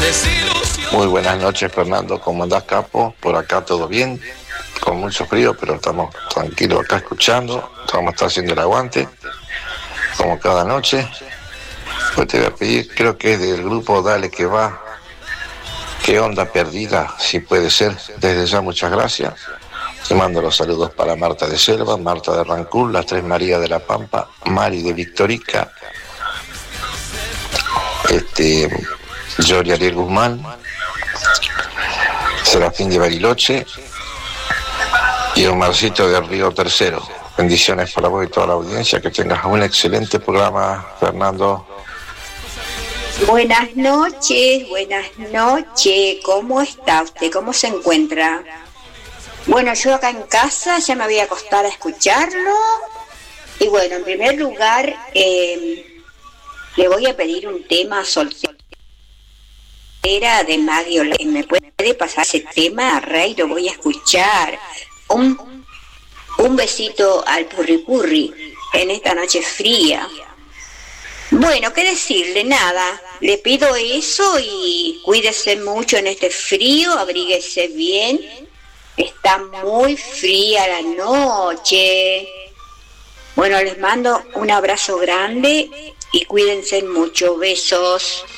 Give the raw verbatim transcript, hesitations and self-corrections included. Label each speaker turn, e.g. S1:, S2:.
S1: Muy buenas noches, Fernando. ¿Cómo andás, capo? Por acá todo bien, con mucho frío, pero estamos tranquilos acá escuchando. Vamos a estar haciendo el aguante, como cada noche. Pues te voy a pedir, creo que es del grupo Dale que va. ¿Qué onda perdida? Si puede ser. Desde ya, muchas gracias. Te mando los saludos para Marta de Selva, Marta de Rancul, las tres María de la Pampa, Mari de Victorica, este, Yori Ariel Guzmán, Serafín de Bariloche y Omarcito de Río Tercero. Bendiciones para vos y toda la audiencia. Que tengas un excelente programa, Fernando.
S2: Buenas noches, buenas noches. ¿Cómo está usted? ¿Cómo se encuentra? Bueno, yo acá en casa ya me voy a acostar a escucharlo. Y bueno, en primer lugar, eh, le voy a pedir un tema soltera de Maggie Olaya. ¿Me puede pasar ese tema, Rey? Lo voy a escuchar. Un, un besito al purripurri en esta noche fría. Bueno, ¿qué decirle? Nada, le pido eso y cuídese mucho en este frío, abríguese bien. Está muy fría la noche. Bueno, les mando un abrazo grande y cuídense mucho. Besos.